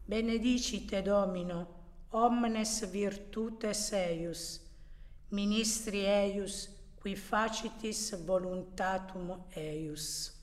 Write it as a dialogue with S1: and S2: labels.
S1: benedicite Domino, omnes virtutes eius, ministri eius, qui facitis voluntatum eius.